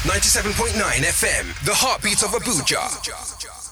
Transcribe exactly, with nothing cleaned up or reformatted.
ninety-seven point nine F M, the heartbeat of Abuja.